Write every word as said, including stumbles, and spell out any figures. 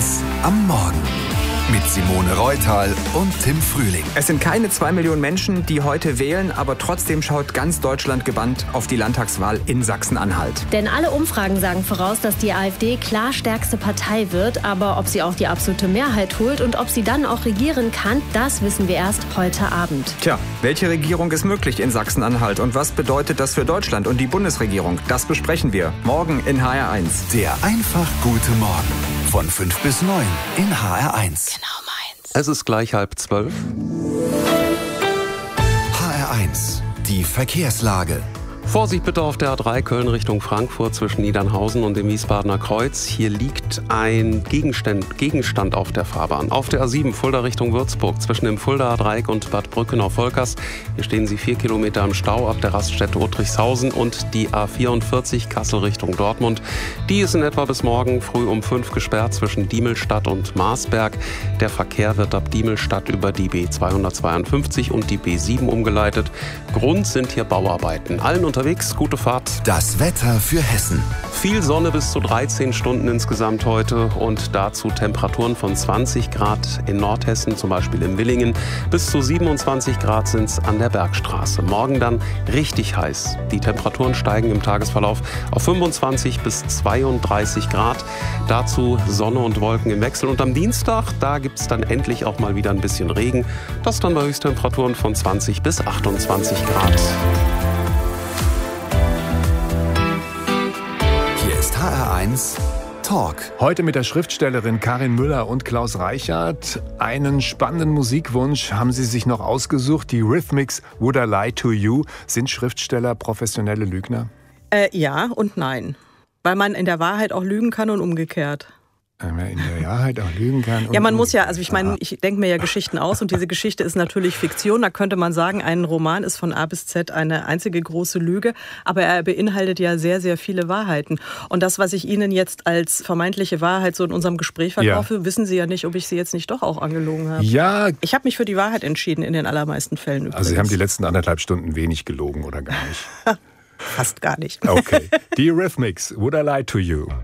eins am Morgen. Mit Simone Reutal und Tim Frühling. Es sind keine zwei Millionen Menschen, die heute wählen, aber trotzdem schaut ganz Deutschland gebannt auf die Landtagswahl in Sachsen-Anhalt. Denn alle Umfragen sagen voraus, dass die AfD klar stärkste Partei wird. Aber ob sie auch die absolute Mehrheit holt und ob sie dann auch regieren kann, das wissen wir erst heute Abend. Tja, welche Regierung ist möglich in Sachsen-Anhalt und was bedeutet das für Deutschland und die Bundesregierung? Das besprechen wir morgen in H R eins. Der einfach gute Morgen. Von fünf bis neun in H R eins. Genau meins. Es ist gleich halb zwölf. H R eins. Die Verkehrslage. Vorsicht bitte auf der A drei Köln Richtung Frankfurt zwischen Niedernhausen und dem Wiesbadener Kreuz. Hier liegt ein Gegenstand, Gegenstand auf der Fahrbahn. Auf der A sieben Fulda Richtung Würzburg zwischen dem Fuldaer Dreieck und Bad Brückenau-Volkers. Hier stehen Sie vier Kilometer im Stau ab der Raststätte Uttrichshausen und die A vierundvierzig Kassel Richtung Dortmund. Die ist in etwa bis morgen früh um fünf gesperrt zwischen Diemelstadt und Marsberg. Der Verkehr wird ab Diemelstadt über die B zweihundertzweiundfünfzig und die B sieben umgeleitet. Grund sind hier Bauarbeiten. Allen unterwegs, gute Fahrt. Das Wetter für Hessen. Viel Sonne bis zu dreizehn Stunden insgesamt heute und dazu Temperaturen von zwanzig Grad in Nordhessen, zum Beispiel in Willingen. Bis zu siebenundzwanzig Grad sind es an der Bergstraße. Morgen dann richtig heiß. Die Temperaturen steigen im Tagesverlauf auf fünfundzwanzig bis zweiunddreißig Grad. Dazu Sonne und Wolken im Wechsel. Und am Dienstag, da gibt es dann endlich auch mal wieder ein bisschen Regen. Das dann bei Höchsttemperaturen von zwanzig bis achtundzwanzig Grad. H R eins Talk. Heute mit der Schriftstellerin Karin Müller und Klaus Reichert. Einen spannenden Musikwunsch haben sie sich noch ausgesucht. Die Rhythmics Would I Lie to You. Sind Schriftsteller professionelle Lügner? Äh, ja und nein. Weil man in der Wahrheit auch lügen kann und umgekehrt. Wenn man in der Wahrheit auch lügen kann. Ja, man muss ja, also ich meine, ich denke mir ja Geschichten aus und diese Geschichte ist natürlich Fiktion. Da könnte man sagen, ein Roman ist von A bis Z eine einzige große Lüge, aber er beinhaltet ja sehr, sehr viele Wahrheiten. Und das, was ich Ihnen jetzt als vermeintliche Wahrheit so in unserem Gespräch verkaufe, ja. wissen Sie ja nicht, ob ich Sie jetzt nicht doch auch angelogen habe. Ja. Ich habe mich für die Wahrheit entschieden in den allermeisten Fällen übrigens. Also Sie haben die letzten anderthalb Stunden wenig gelogen oder gar nicht? Fast gar nicht. Okay. Die Rhythmics Would I Lie to You.